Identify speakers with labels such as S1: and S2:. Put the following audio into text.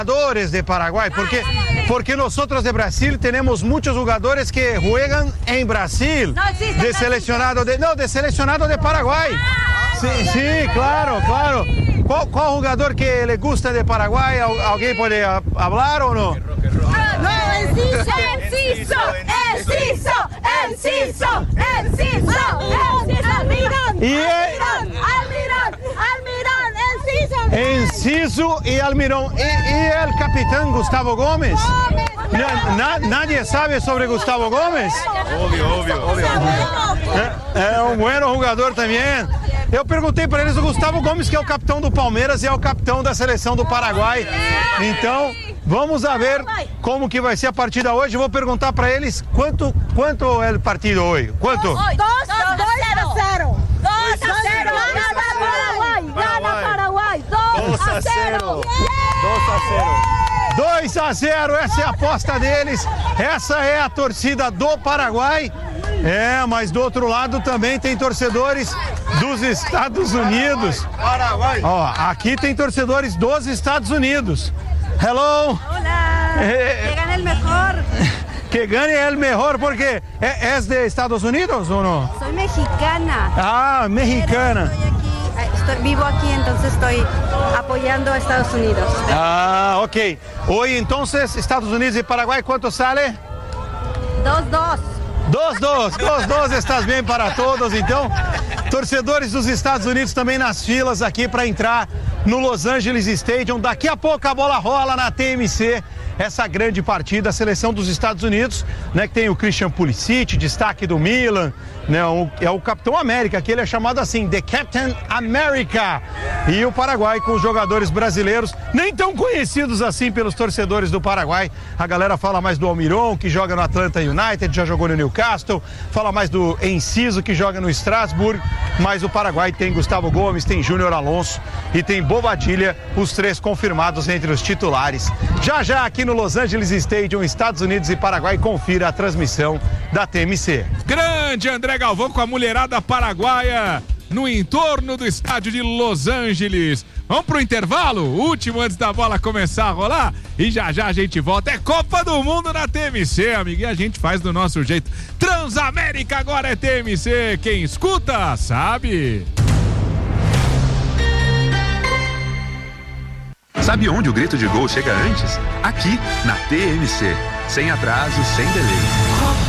S1: Jugadores de Paraguay, porque nosotros de Brasil tenemos muchos jugadores que juegan en Brasil, de seleccionado de Paraguay. Sí, claro. ¿Cuál jugador que le gusta de Paraguay? ¿Alguien puede hablar o no? Enciso y Almirón. ¿Y el capitán Gustavo Gómez? Nadie sabe sobre Gustavo Gómez. Obvio. É um bom jogador também. Eu perguntei para eles o Gustavo Gómez, que é o capitão do Palmeiras e é o capitão da seleção do Paraguai. Então, vamos a ver como que vai ser a partida hoje. Vou perguntar para eles quanto é o partido hoje. Quanto?
S2: 2-0. 2-0. Paraguai. 2-0.
S1: 2-0, essa é a aposta deles. Essa é a torcida do Paraguai. Mas do outro lado também tem torcedores dos Estados Unidos. Ó, aqui tem torcedores dos Estados Unidos. Hello.
S2: Hola. Que gane el mejor.
S1: Que gane el mejor, porque ¿es de Estados Unidos o no?
S2: Soy mexicana.
S1: Ah, mexicana.
S2: Vivo aquí, entonces estoy apoyando a Estados Unidos.
S1: Ah, ok. Hoy entonces, Estados Unidos y Paraguay, ¿cuánto sale?
S2: 2-2.
S1: 2-2 estás bem para todos, então. Torcedores dos Estados Unidos também nas filas aqui para entrar no Los Angeles Stadium. Daqui a pouco a bola rola na TMC. Essa grande partida, a seleção dos Estados Unidos, né, que tem o Christian Pulisic, destaque do Milan, né, é o Capitão América, que ele é chamado assim, The Captain America. E o Paraguai com os jogadores brasileiros, nem tão conhecidos assim pelos torcedores do Paraguai. A galera fala mais do Almirón, que joga no Atlanta United, já jogou no Newcastle, fala mais do Enciso, que joga no Strasbourg, mas o Paraguai tem Gustavo Gomes, tem Júnior Alonso e tem Bobadilla, os três confirmados entre os titulares. Já aqui no Los Angeles Stadium, Estados Unidos e Paraguai, confira a transmissão da TMC.
S3: Grande André Galvão com a mulherada paraguaia no entorno do estádio de Los Angeles. Vamos pro intervalo, último antes da bola começar a rolar, e já a gente volta. É Copa do Mundo na TMC, amigo, e a gente faz do nosso jeito. Transamérica agora é TMC, quem escuta sabe.
S4: Sabe onde o grito de gol chega antes? Aqui, na TMC. Sem atraso, sem delay.